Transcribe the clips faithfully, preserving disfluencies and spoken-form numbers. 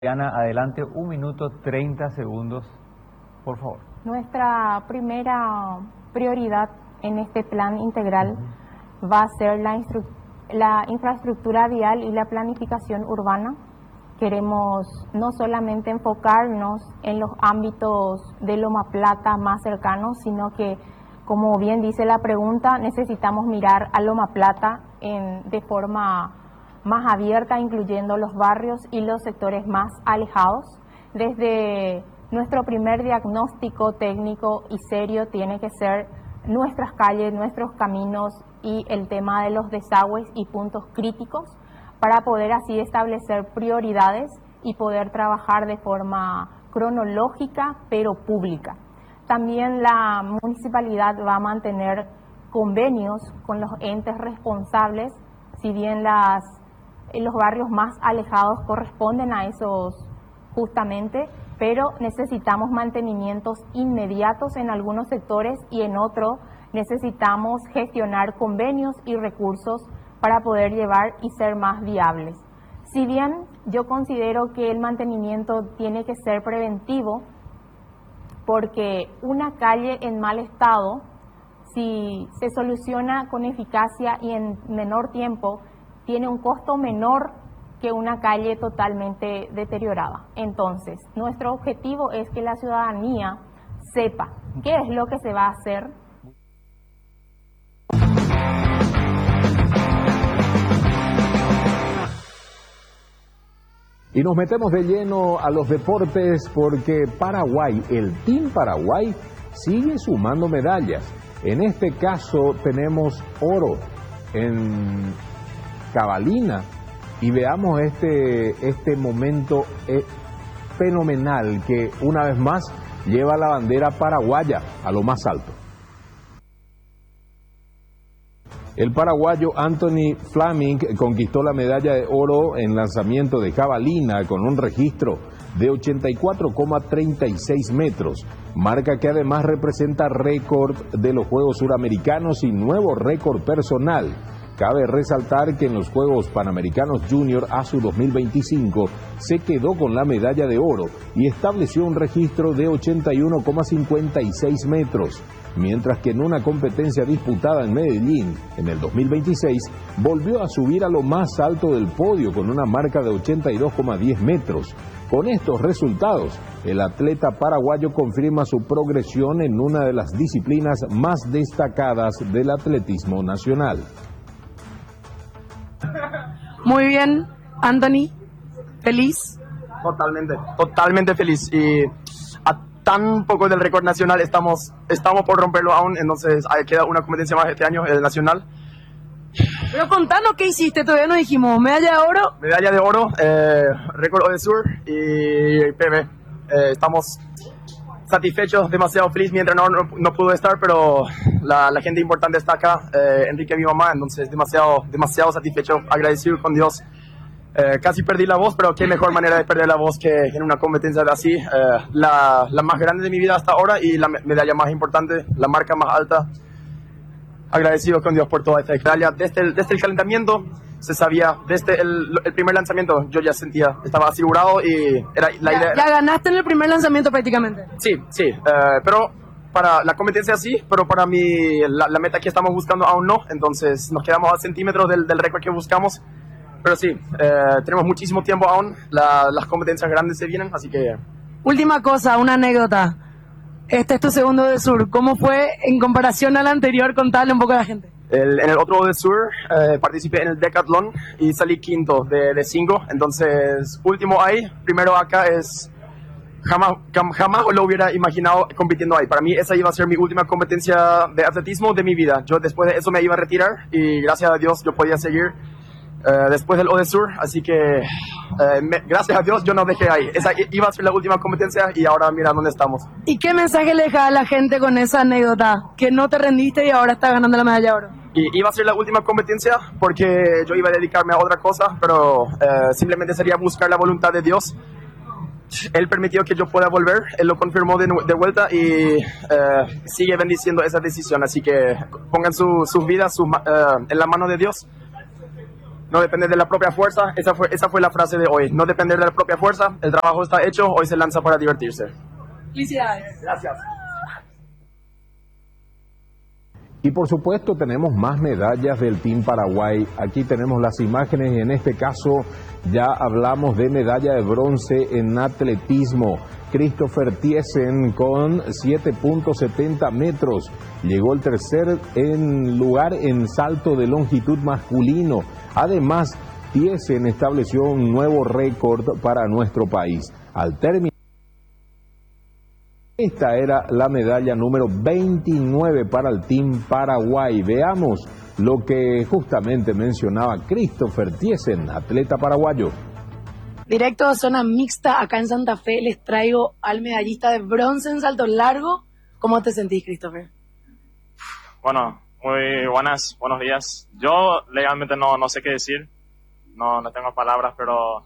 Diana, adelante, un minuto treinta segundos, por favor. Nuestra primera prioridad en este plan integral uh-huh. va a ser la, la infraestructura vial y la planificación urbana. Queremos no solamente enfocarnos en los ámbitos de Loma Plata más cercanos, sino que, como bien dice la pregunta, necesitamos mirar a Loma Plata en, de forma más abierta, incluyendo los barrios y los sectores más alejados. Desde nuestro primer diagnóstico técnico y serio tiene que ser nuestras calles, nuestros caminos y el tema de los desagües y puntos críticos para poder así establecer prioridades y poder trabajar de forma cronológica pero pública. También la municipalidad va a mantener convenios con los entes responsables, si bien las los barrios más alejados corresponden a esos justamente, pero necesitamos mantenimientos inmediatos en algunos sectores y en otros necesitamos gestionar convenios y recursos para poder llevar y ser más viables. Si bien yo considero que el mantenimiento tiene que ser preventivo, porque una calle en mal estado, si se soluciona con eficacia y en menor tiempo, tiene un costo menor que una calle totalmente deteriorada. Entonces, nuestro objetivo es que la ciudadanía sepa qué es lo que se va a hacer. Y nos metemos de lleno a los deportes porque Paraguay, el Team Paraguay, sigue sumando medallas. En este caso tenemos oro en Cabalina y veamos este, este momento eh, fenomenal que una vez más lleva la bandera paraguaya a lo más alto. El paraguayo Anthony Flaming conquistó la medalla de oro en lanzamiento de jabalina con un registro de ochenta y cuatro coma treinta y seis metros, marca que además representa récord de los Juegos Suramericanos y nuevo récord personal. Cabe resaltar que en los Juegos Panamericanos Junior A S U dos mil veinticinco se quedó con la medalla de oro y estableció un registro de ochenta y uno coma cincuenta y seis metros, mientras que en una competencia disputada en Medellín en el dos mil veintiséis volvió a subir a lo más alto del podio con una marca de ochenta y dos coma diez metros. Con estos resultados, el atleta paraguayo confirma su progresión en una de las disciplinas más destacadas del atletismo nacional. Muy bien, Anthony, ¿feliz? Totalmente, totalmente feliz. Y a tan poco del récord nacional estamos, estamos por romperlo aún, entonces hay, queda una competencia más este año, el nacional. Pero contanos qué hiciste, todavía no dijimos. ¿Medalla de oro? Medalla de oro, eh, récord Odesur y P B. Eh, estamos satisfechos, demasiado feliz mientras no, no, no pudo estar, pero la, la gente importante está acá, eh, Enrique, mi mamá, entonces demasiado, demasiado satisfecho, agradecido con Dios. Eh, casi perdí la voz, pero qué mejor manera de perder la voz que en una competencia de así, eh, la, la más grande de mi vida hasta ahora y la medalla más importante, la marca más alta. Agradecido con Dios por toda esta medalla. Desde el, desde el calentamiento se sabía, desde el, el primer lanzamiento yo ya sentía, estaba asegurado y era la ya, idea. Ya ganaste en el primer lanzamiento prácticamente. Sí, sí, eh, pero para la competencia sí, pero para mí la, la meta que estamos buscando aún no, entonces nos quedamos a centímetros del, del récord que buscamos, pero sí, eh, tenemos muchísimo tiempo aún, la, las competencias grandes se vienen, así que... Última cosa, una anécdota. Este es tu segundo de sur. ¿Cómo fue en comparación al anterior? Contale un poco a la gente. El, en el otro de sur eh, participé en el decatlón y salí quinto de, de cinco. Entonces, último ahí, primero acá es... Jamás, jamás lo hubiera imaginado compitiendo ahí. Para mí esa iba a ser mi última competencia de atletismo de mi vida. Yo después de eso me iba a retirar y gracias a Dios yo podía seguir Uh, después del Odesur, así que uh, me, gracias a Dios yo no dejé ahí. Esa iba a ser la última competencia y ahora mira dónde estamos. ¿Y qué mensaje le dejas a la gente con esa anécdota? Que no te rendiste y ahora estás ganando la medalla de oro. Y iba a ser la última competencia porque yo iba a dedicarme a otra cosa, pero uh, simplemente sería buscar la voluntad de Dios. Él permitió que yo pueda volver, Él lo confirmó de, de vuelta y uh, sigue bendiciendo esa decisión. Así que pongan su, sus vidas su, uh, en la mano de Dios. no depender de la propia fuerza. Esa fue, esa fue la frase de hoy. No depender de la propia fuerza. El trabajo está hecho. Hoy se lanza para divertirse. Felicidades. Gracias. Y por supuesto tenemos más medallas del Team Paraguay. Aquí tenemos las imágenes y en este caso ya hablamos de medalla de bronce en atletismo. Christopher Thiesen con siete punto setenta metros. Llegó el tercer en lugar en salto de longitud masculino. Además, Thiesen estableció un nuevo récord para nuestro país. Al término, esta era la medalla número veintinueve para el Team Paraguay. Veamos lo que justamente mencionaba Christopher Thiesen, atleta paraguayo. Directo a zona mixta, acá en Santa Fe, les traigo al medallista de bronce en salto largo. ¿Cómo te sentís, Christopher? Bueno, muy buenas, buenos días. Yo legalmente no, no sé qué decir, no, no tengo palabras, pero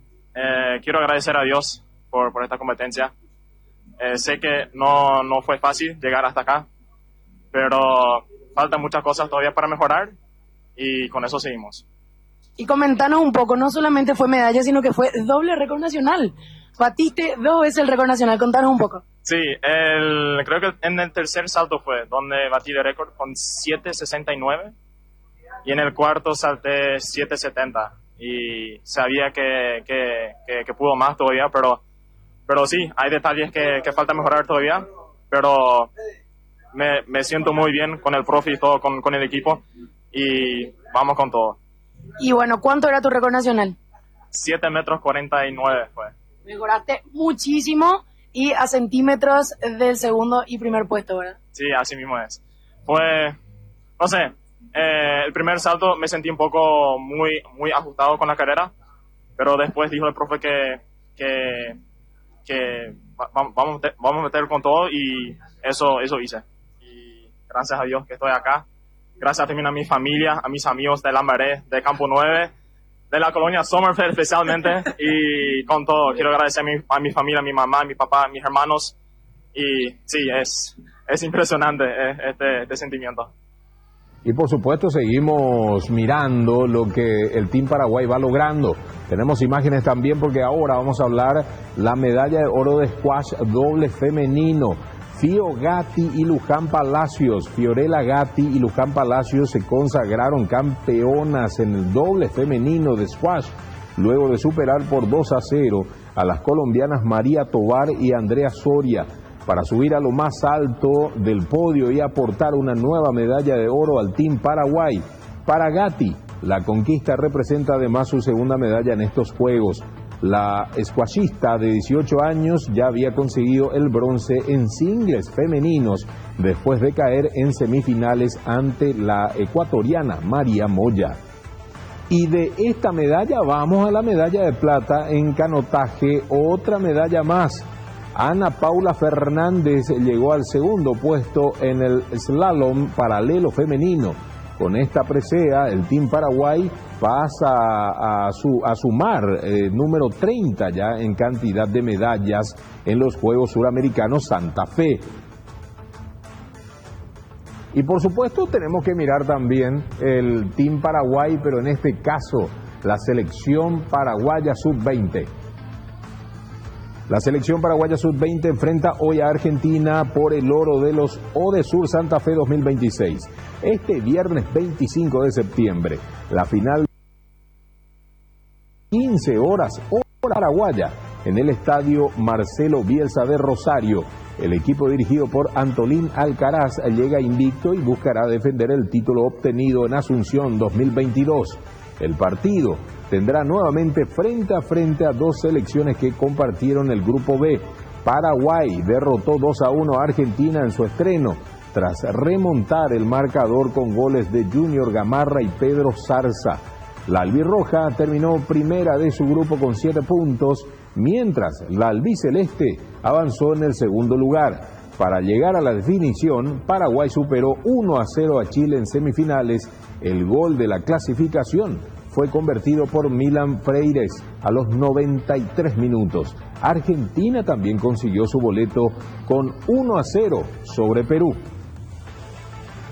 eh, quiero agradecer a Dios por, por esta competencia. Eh, sé que no, no fue fácil llegar hasta acá, pero faltan muchas cosas todavía para mejorar y con eso seguimos. Y comentanos un poco, no solamente fue medalla, sino que fue doble récord nacional. Batiste dos veces el récord nacional, contanos un poco. Sí, el, creo que en el tercer salto fue donde batí el récord con siete sesenta y nueve y en el cuarto salté siete setenta y sabía que, que, que, que pudo más todavía, pero, pero sí, hay detalles que, que falta mejorar todavía, pero me, me siento muy bien con el profe y todo, con, con el equipo y vamos con todo. Y bueno, ¿cuánto era tu récord nacional? siete metros cuarenta y nueve fue. Mejoraste muchísimo y a centímetros del segundo y primer puesto, ¿verdad? Sí, así mismo es. Fue, no sé, eh, el primer salto me sentí un poco muy, muy ajustado con la carrera, pero después dijo el profe que, que, que vamos, vamos a meter con todo y eso, eso hice. Y gracias a Dios que estoy acá. Gracias también a mi familia, a mis amigos de Lambaré, de Campo nueve, de la colonia Sommerfeld especialmente, y con todo, quiero agradecer a mi, a mi familia, a mi mamá, a mi papá, a mis hermanos, y sí, es, es impresionante este, este sentimiento. Y por supuesto seguimos mirando lo que el Team Paraguay va logrando. Tenemos imágenes también porque ahora vamos a hablar la medalla de oro de squash doble femenino. Fio Gatti y Luján Palacios, Fiorella Gatti y Luján Palacios se consagraron campeonas en el doble femenino de squash, luego de superar por dos a cero a las colombianas María Tovar y Andrea Soria, para subir a lo más alto del podio y aportar una nueva medalla de oro al Team Paraguay. Para Gatti, la conquista representa además su segunda medalla en estos Juegos. La squashista de dieciocho años ya había conseguido el bronce en singles femeninos después de caer en semifinales ante la ecuatoriana María Moya. Y de esta medalla vamos a la medalla de plata en canotaje, otra medalla más. Ana Paula Fernández llegó al segundo puesto en el slalom paralelo femenino. Con esta presea, el Team Paraguay pasa a, su, a sumar eh, número treinta ya en cantidad de medallas en los Juegos Suramericanos Santa Fe. Y por supuesto tenemos que mirar también el Team Paraguay, pero en este caso la selección paraguaya sub veinte. La selección paraguaya sub veinte enfrenta hoy a Argentina por el oro de los Odesur Santa Fe dos mil veintiséis. Este viernes veinticinco de septiembre, la final quince horas, hora paraguaya, en el estadio Marcelo Bielsa de Rosario. El equipo dirigido por Antolín Alcaraz llega invicto y buscará defender el título obtenido en Asunción dos mil veintidós. El partido tendrá nuevamente frente a frente a dos selecciones que compartieron el Grupo B. Paraguay derrotó dos a uno a Argentina en su estreno, tras remontar el marcador con goles de Junior Gamarra y Pedro Zarza. La albirroja terminó primera de su grupo con siete puntos, mientras la albiceleste avanzó en el segundo lugar. Para llegar a la definición, Paraguay superó uno a cero a Chile en semifinales. El gol de la clasificación fue convertido por Milan Freires a los noventa y tres minutos. Argentina también consiguió su boleto con uno a cero sobre Perú.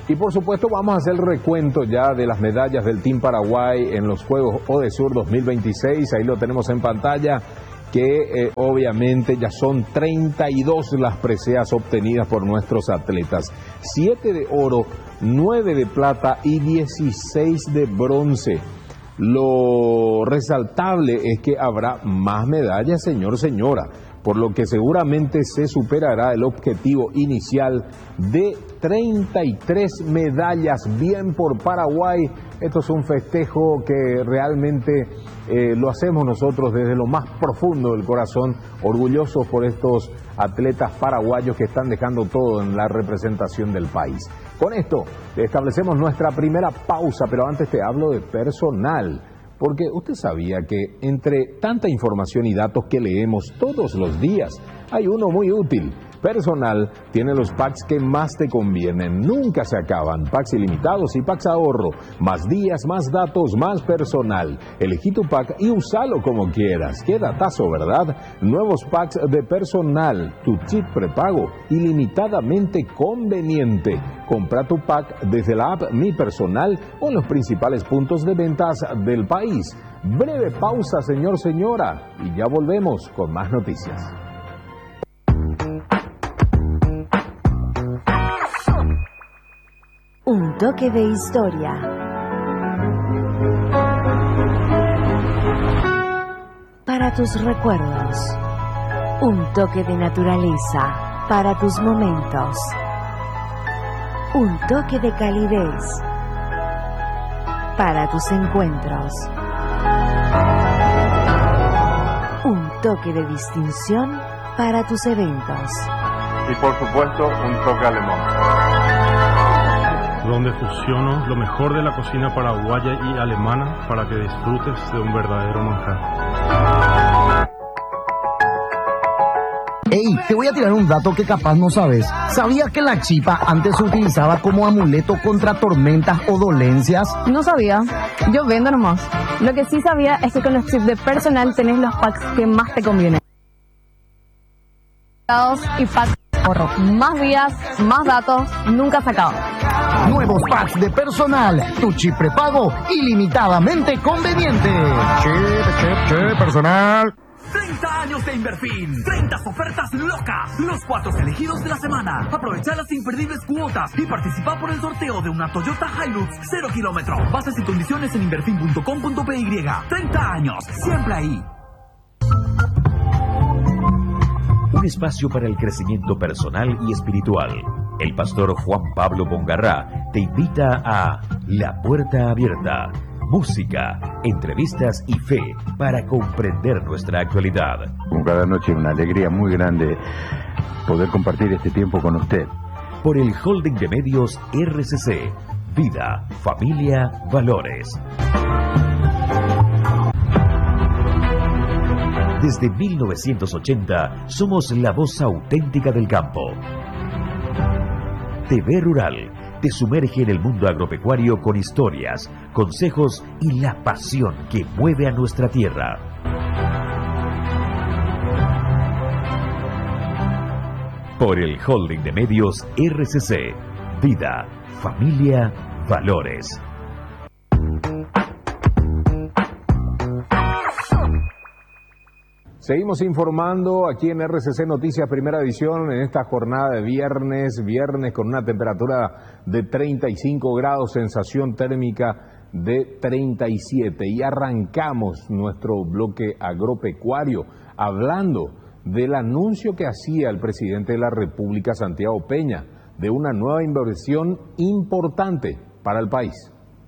Y por supuesto vamos a hacer el recuento ya de las medallas del Team Paraguay en los Juegos Odesur dos mil veintiséis. Ahí lo tenemos en pantalla, que eh, obviamente ya son treinta y dos las preseas obtenidas por nuestros atletas. siete de oro, nueve de plata y dieciséis de bronce. Lo resaltable es que habrá más medallas, señor, señora, por lo que seguramente se superará el objetivo inicial de treinta y tres medallas. Bien por Paraguay. Esto es un festejo que realmente eh, lo hacemos nosotros desde lo más profundo del corazón, orgullosos por estos atletas paraguayos que están dejando todo en la representación del país. Con esto establecemos nuestra primera pausa, pero antes te hablo de personal. Porque usted sabía que entre tanta información y datos que leemos todos los días, hay uno muy útil. Personal tiene los packs que más te convienen, nunca se acaban. Packs ilimitados y packs ahorro. Más días, más datos, más personal. Elegí tu pack y úsalo como quieras. Qué datazo, ¿verdad? Nuevos packs de personal. Tu chip prepago ilimitadamente conveniente. Compra tu pack desde la app Mi Personal o en los principales puntos de ventas del país. Breve pausa, señor, señora, y ya volvemos con más noticias. Un toque de historia. Para tus recuerdos. Un toque de naturaleza para tus momentos. Un toque de calidez para tus encuentros. Un toque de distinción para tus eventos. Y por supuesto, un toque alemán, donde fusiono lo mejor de la cocina paraguaya y alemana para que disfrutes de un verdadero manjar. Ey, te voy a tirar un dato que capaz no sabes. ¿Sabías que la chipa antes se utilizaba como amuleto contra tormentas o dolencias? No sabía. Yo vendo nomás. Lo que sí sabía es que con los chips de personal tenés los packs que más te convienen. Y packs ahorro. Más días, más datos, nunca se acaba. Nuevos packs de personal. Tu chip prepago ilimitadamente conveniente. Chip, chip, chip, personal. treinta años de Inverfin, treinta ofertas locas, los cuatro elegidos de la semana. Aprovecha las imperdibles cuotas y participa por el sorteo de una Toyota Hilux cero kilómetro. Bases y condiciones en inverfin punto com punto p y. treinta años, siempre ahí. Un espacio para el crecimiento personal y espiritual. El pastor Juan Pablo Bongarrá te invita a La Puerta Abierta. Música, entrevistas y fe para comprender nuestra actualidad. Como cada noche, una alegría muy grande poder compartir este tiempo con usted. Por el Holding de Medios R C C. Vida, familia, valores. Desde mil novecientos ochenta somos la voz auténtica del campo. T V Rural te sumerge en el mundo agropecuario con historias, consejos y la pasión que mueve a nuestra tierra. Por el Holding de Medios R C C. Vida, familia, valores. Seguimos informando aquí en R C C Noticias Primera Edición en esta jornada de viernes, viernes con una temperatura de treinta y cinco grados, sensación térmica de treinta y siete. Y arrancamos nuestro bloque agropecuario hablando del anuncio que hacía el presidente de la República, Santiago Peña, de una nueva inversión importante para el país.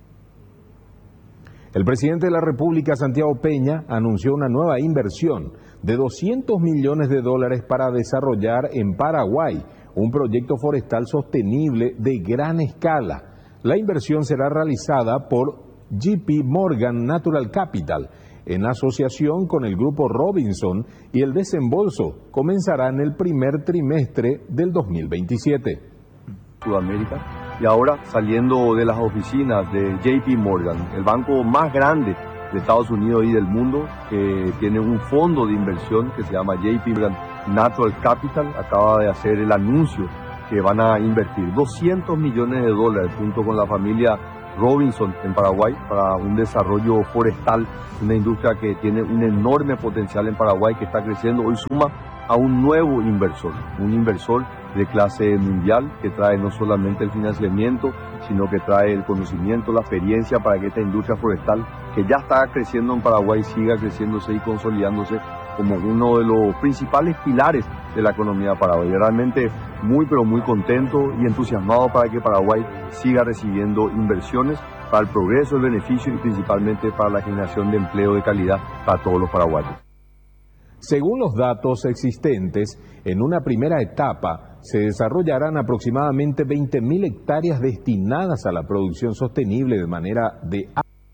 El presidente de la República, Santiago Peña, anunció una nueva inversión de doscientos millones de dólares para desarrollar en Paraguay un proyecto forestal sostenible de gran escala. La inversión será realizada por J P Morgan Natural Capital en asociación con el Grupo Robinson y el desembolso comenzará en el primer trimestre del dos mil veintisiete. Sudamérica. Y ahora saliendo de las oficinas de J P Morgan, el banco más grande de Estados Unidos y del mundo, que tiene un fondo de inversión que se llama J P Morgan Natural Capital, acaba de hacer el anuncio que van a invertir doscientos millones de dólares junto con la familia Robinson en Paraguay para un desarrollo forestal, una industria que tiene un enorme potencial en Paraguay, que está creciendo. Hoy suma a un nuevo inversor, un inversor de clase mundial que trae no solamente el financiamiento, sino que trae el conocimiento, la experiencia para que esta industria forestal, que ya está creciendo en Paraguay, siga creciéndose y consolidándose como uno de los principales pilares de la economía de Paraguay. Realmente muy pero muy contento y entusiasmado para que Paraguay siga recibiendo inversiones para el progreso, el beneficio y principalmente para la generación de empleo de calidad para todos los paraguayos. Según los datos existentes, en una primera etapa se desarrollarán aproximadamente veinte mil hectáreas destinadas a la producción sostenible de manera de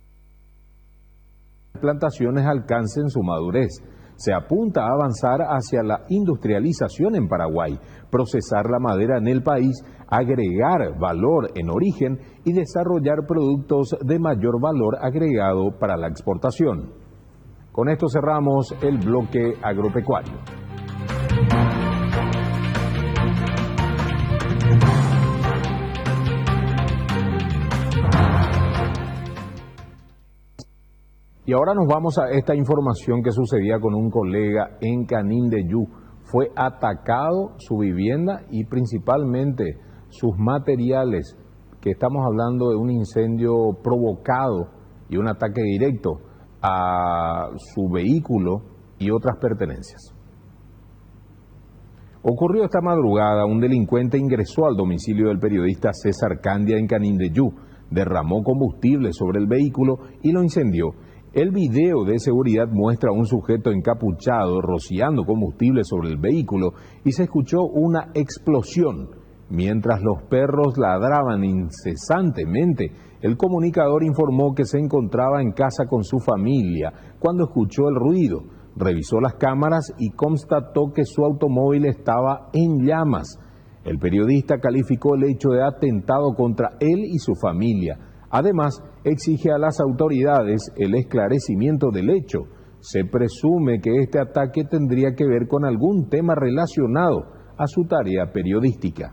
plantaciones alcancen su madurez. Se apunta a avanzar hacia la industrialización en Paraguay, procesar la madera en el país, agregar valor en origen y desarrollar productos de mayor valor agregado para la exportación. Con esto cerramos el bloque agropecuario. Y ahora nos vamos a esta información que sucedía con un colega en Canindeyú. Fue atacado su vivienda y principalmente sus materiales, que estamos hablando de un incendio provocado y un ataque directo a su vehículo y otras pertenencias. Ocurrió esta madrugada, un delincuente ingresó al domicilio del periodista César Candia en Canindeyú, derramó combustible sobre el vehículo y lo incendió. El video de seguridad muestra a un sujeto encapuchado rociando combustible sobre el vehículo y se escuchó una explosión. Mientras los perros ladraban incesantemente, el comunicador informó que se encontraba en casa con su familia cuando escuchó el ruido. Revisó las cámaras y constató que su automóvil estaba en llamas. El periodista calificó el hecho de atentado contra él y su familia. Además, exige a las autoridades el esclarecimiento del hecho. Se presume que este ataque tendría que ver con algún tema relacionado a su tarea periodística.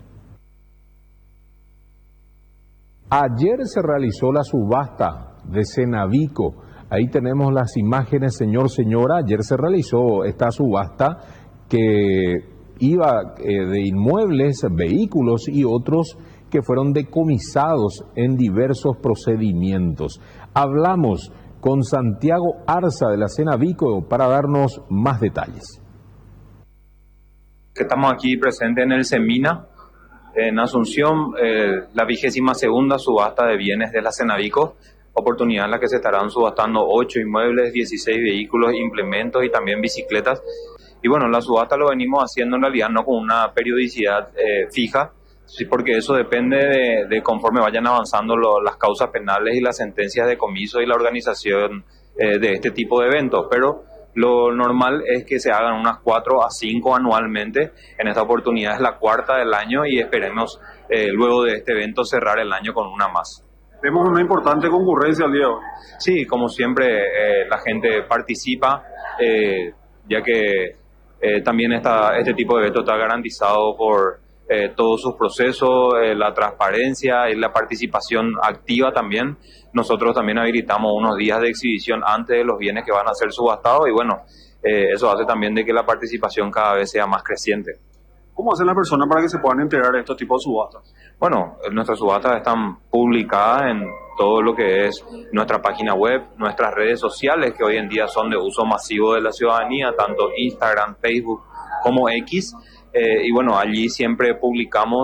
Ayer se realizó la subasta de Cenavico. Ahí tenemos las imágenes, señor, señora. Ayer se realizó esta subasta que iba eh, de inmuebles, vehículos y otros que fueron decomisados en diversos procedimientos. Hablamos con Santiago Arza de la Cenavico para darnos más detalles. Estamos aquí presentes en el Semina, en Asunción, eh, la vigésima segunda subasta de bienes de la Cenavico, oportunidad en la que se estarán subastando ocho inmuebles, dieciséis vehículos, implementos y también bicicletas. Y bueno, la subasta lo venimos haciendo en realidad no con una periodicidad eh, fija, sí, porque eso depende de, de conforme vayan avanzando lo, las causas penales y las sentencias de comiso y la organización eh, de este tipo de eventos, pero lo normal es que se hagan unas cuatro a cinco anualmente. En esta oportunidad es la cuarta del año y esperemos eh, luego de este evento cerrar el año con una más. Vemos una importante concurrencia al día de hoy. Sí, como siempre eh, la gente participa, eh, ya que eh, también esta, este tipo de evento está garantizado por eh, todos sus procesos, eh, la transparencia y la participación activa también. Nosotros también habilitamos unos días de exhibición antes de los bienes que van a ser subastados y bueno, eh, eso hace también de que la participación cada vez sea más creciente. ¿Cómo hacen las personas para que se puedan enterar de estos tipos de subastas? Bueno, nuestras subastas están publicadas en todo lo que es nuestra página web, nuestras redes sociales, que hoy en día son de uso masivo de la ciudadanía, tanto Instagram, Facebook como X. Eh, y bueno, allí siempre publicamos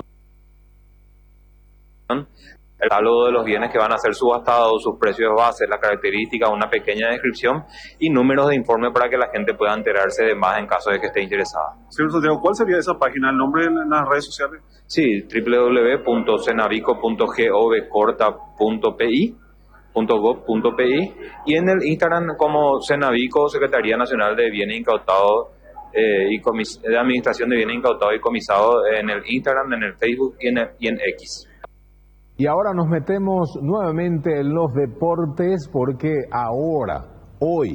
el catálogo de los bienes que van a ser subastados, sus precios bases, las características, una pequeña descripción y números de informe para que la gente pueda enterarse de más en caso de que esté interesada. Señor Santiago, ¿cuál sería esa página? ¿El nombre en las redes sociales? Sí, doble u doble u doble u punto cenavico punto gov corta punto p i punto gov punto p i y en el Instagram como Cenavico, Secretaría Nacional de Bienes Incautados eh, y comis de Administración de Bienes Incautados y Comisados en el Instagram, en el Facebook y en, el, y en X. Y ahora nos metemos nuevamente en los deportes porque ahora, hoy,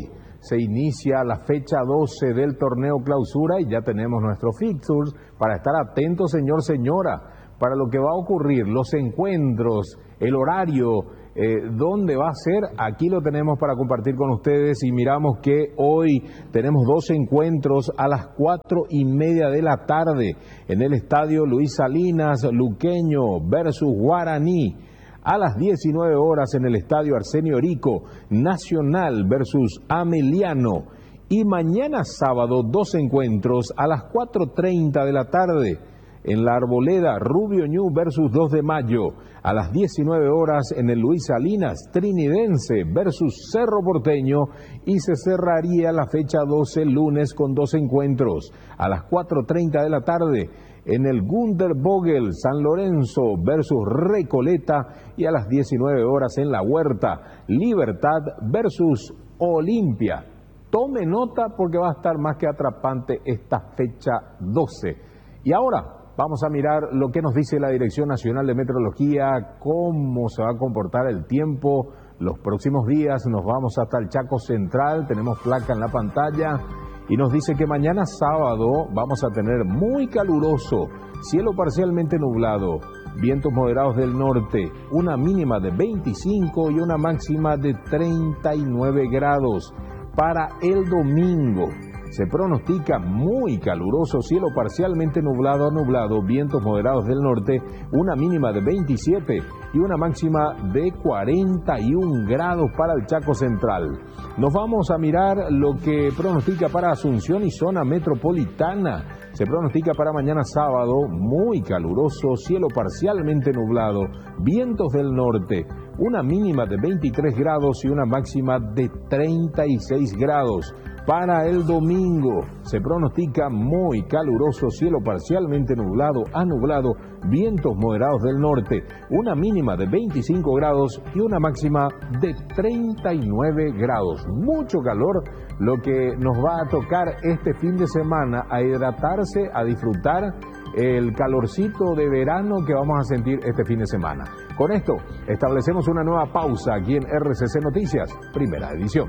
se inicia la fecha doce del torneo clausura y ya tenemos nuestros fixtures para estar atentos, señor, señora, para lo que va a ocurrir, los encuentros, el horario, eh, dónde va a ser, aquí lo tenemos para compartir con ustedes y miramos que hoy tenemos dos encuentros a las cuatro y media de la tarde en el estadio Luis Salinas, Luqueño versus Guaraní. A las diecinueve horas en el estadio Arsenio Rico, Nacional versus Ameliano. Y mañana sábado dos encuentros a las cuatro treinta de la tarde en la Arboleda, Rubio Ñu versus dos de mayo. A las diecinueve horas en el Luis Salinas, Trinidense versus Cerro Porteño. Y se cerraría la fecha doce lunes con dos encuentros. A las cuatro treinta de la tarde en el Gunder Vogel, San Lorenzo versus Recoleta, y a las diecinueve horas en La Huerta, Libertad versus Olimpia. Tome nota porque va a estar más que atrapante esta fecha doce. Y ahora vamos a mirar lo que nos dice la Dirección Nacional de Meteorología, cómo se va a comportar el tiempo los próximos días. Nos vamos hasta el Chaco Central, tenemos placa en la pantalla. Y nos dice que mañana sábado vamos a tener muy caluroso, cielo parcialmente nublado, vientos moderados del norte, una mínima de veinticinco y una máxima de treinta y nueve grados. Para el domingo se pronostica muy caluroso, cielo parcialmente nublado a nublado, vientos moderados del norte, una mínima de veintisiete y una máxima de cuarenta y un grados para el Chaco Central. Nos vamos a mirar lo que pronostica para Asunción y zona metropolitana. Se pronostica para mañana sábado muy caluroso, cielo parcialmente nublado, vientos del norte, una mínima de veintitrés grados y una máxima de treinta y seis grados. Para el domingo se pronostica muy caluroso, cielo parcialmente nublado a nublado, vientos moderados del norte, una mínima de veinticinco grados y una máxima de treinta y nueve grados. Mucho calor, lo que nos va a tocar este fin de semana, a hidratarse, a disfrutar el calorcito de verano que vamos a sentir este fin de semana. Con esto establecemos una nueva pausa aquí en R C C Noticias, primera edición.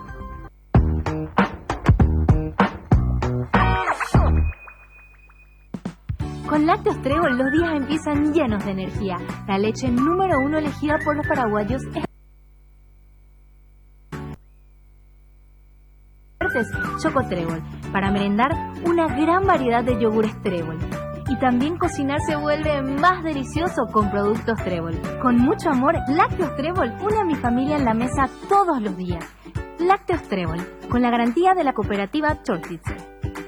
Con Lácteos Trébol los días empiezan llenos de energía. La leche número uno elegida por los paraguayos es Choco Trébol. Para merendar, una gran variedad de yogures Trébol. Y también cocinar se vuelve más delicioso con productos Trébol. Con mucho amor, Lácteos Trébol une a mi familia en la mesa todos los días. Lácteos Trébol, con la garantía de la cooperativa Chortitzer.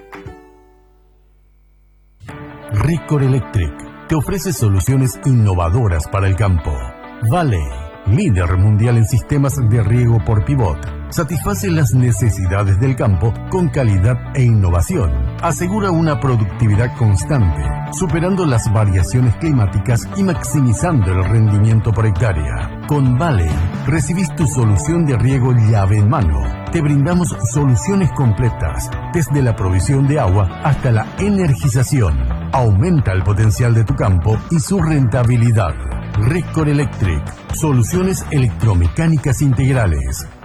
Recor Electric te ofrece soluciones innovadoras para el campo. Valley, líder mundial en sistemas de riego por pivot, satisface las necesidades del campo con calidad e innovación. Asegura una productividad constante, superando las variaciones climáticas y maximizando el rendimiento por hectárea. Con Valley, recibís tu solución de riego llave en mano. Te brindamos soluciones completas, desde la provisión de agua hasta la energización. Aumenta el potencial de tu campo y su rentabilidad. Recor Electric, soluciones electromecánicas integrales.